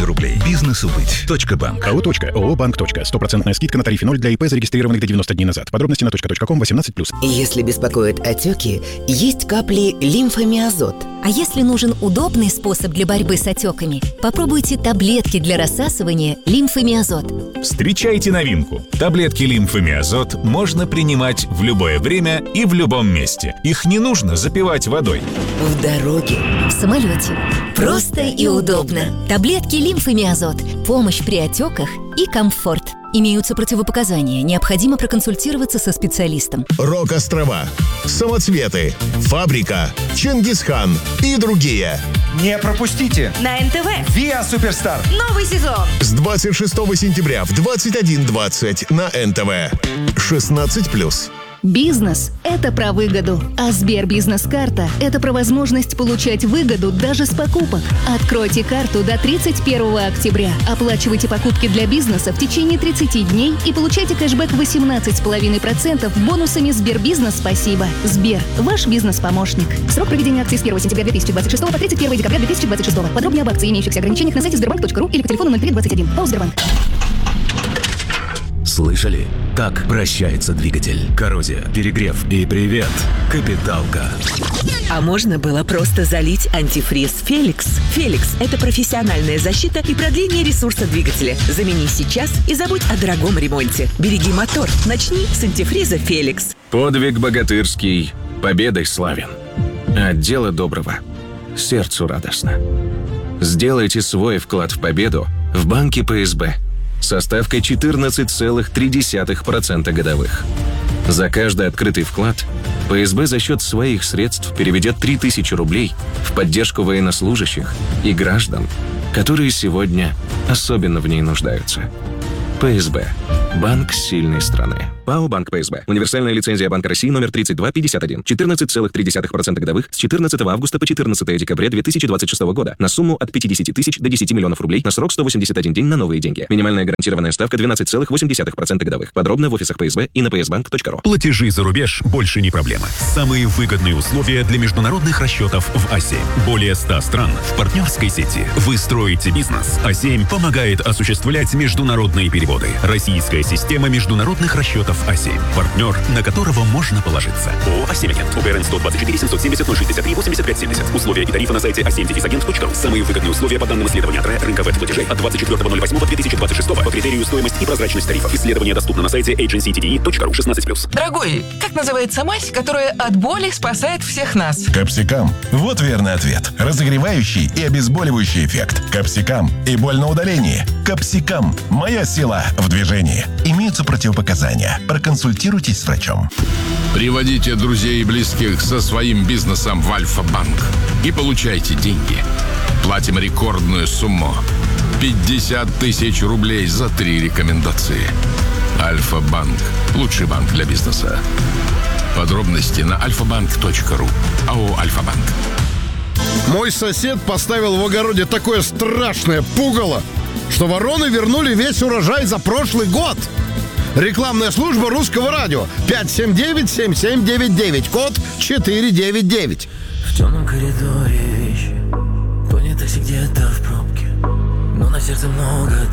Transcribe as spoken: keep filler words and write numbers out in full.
рублей. Бизнесу быть. Точка банк. АО «Точка». ООО «Банк. Точка». Стопроцентная скидка на тарифе ноль для ИП, зарегистрированных до девяноста дней назад. Подробности на точка точка ком восемнадцать плюс. Если беспокоят отеки, есть капли лимфомиазот. А если нужен удобный способ для борьбы с отеками, попробуйте таблетки для рассасывания лимфомиазот. Встречайте новинку. Таблетки лимфомиазот можно принимать в любое время и в любом месте. Их не нужно запивать водой. В дороге. В самолете. Просто и удобно. Таблетки лимфомиазот. Помощь при отеках и комфорт. Имеются противопоказания. Необходимо проконсультироваться со специалистом. Рок-острова, Самоцветы, Фабрика, Чингисхан и другие. Не пропустите! На эн тэ вэ Виа Суперстар. новый сезон. С двадцать шестого сентября в двадцать один двадцать на эн тэ вэ. шестнадцать плюс. Бизнес – это про выгоду, а Сбер Бизнес-карта – это про возможность получать выгоду даже с покупок. Откройте карту до тридцать первого октября, оплачивайте покупки для бизнеса в течение тридцати дней и получайте кэшбэк восемнадцать целых пять десятых процента бонусами Сбербизнес «Спасибо». Сбер – ваш бизнес-помощник. Срок проведения акции с первого сентября две тысячи двадцать шестого по тридцать первого декабря две тысячи двадцать шестого. Подробнее об акции и имеющихся ограничениях на сайте сбербанк точка ру или по телефону ноль три двадцать один. ПАО «Сбербанк». Слышали? Так прощается двигатель. Коррозия, перегрев и привет, капиталка. А можно было просто залить антифриз «Феликс». «Феликс» — это профессиональная защита и продление ресурса двигателя. Замени сейчас и забудь о дорогом ремонте. Береги мотор. Начни с антифриза «Феликс». Подвиг богатырский, победой славен. От дела доброго сердцу радостно. Сделайте свой вклад в победу в банке пэ эс бэ со ставкой четырнадцать целых три десятых процента годовых. За каждый открытый вклад пэ эс бэ за счет своих средств переведет три тысячи рублей в поддержку военнослужащих и граждан, которые сегодня особенно в ней нуждаются. пэ эс бэ. Банк сильной страны. ПАО «Банк пэ эс бэ». Универсальная лицензия Банка России номер тридцать два пятьдесят один. четырнадцать целых три десятых процента годовых с четырнадцатого августа по четырнадцатое декабря две тысячи двадцать шестого года на сумму от пятидесяти тысяч до десяти миллионов рублей на срок сто восемьдесят один день на новые деньги. Минимальная гарантированная ставка двенадцать целых восемь десятых процента годовых. Подробно в офисах пэ эс бэ и на пэ эс банк точка ру. Платежи за рубеж больше не проблема. Самые выгодные условия для международных расчетов в а семь. Более ста стран в партнерской сети. Вы строите бизнес. а семь помогает осуществлять международные переводы. Российская система международных расчетов а семь. Партнер, на которого можно положиться. ООО «а семь Агент». УГРН сто двадцать четыре семьсот семьдесят ноль шестьдесят три восемьдесят пять семьдесят. Условия и тарифы на сайте а семь агент точка ру. Самые выгодные условия по данным исследования АТРЭ рынка веб-платежей от двадцать четвёртого ноль восьмого две тысячи двадцать шестого по критерию стоимость и прозрачность тарифов. Исследование доступно на сайте эйдженси ти ди и точка ру. шестнадцать плюс. Дорогой, как называется мазь, которая от боли спасает всех нас? Капсикам. Вот верный ответ. Разогревающий и обезболивающий эффект. Капсикам. И боль на удалении. Капсикам. Моя сила в движении. Имеются противопоказания. Проконсультируйтесь с врачом. Приводите друзей и близких со своим бизнесом в Альфа-банк и получайте деньги. Платим рекордную сумму. пятьдесят тысяч рублей за три рекомендации. Альфа-банк. Лучший банк для бизнеса. Подробности на альфа банк точка ру. АО «Альфа-банк». Мой сосед поставил в огороде такое страшное пугало, что вороны вернули весь урожай за прошлый год. Рекламная служба Русского радио. пять семь девять семь семь девять девять. Код четыре девять девять. В темном коридоре вещи, понятых где-то в пробке, но на сердце много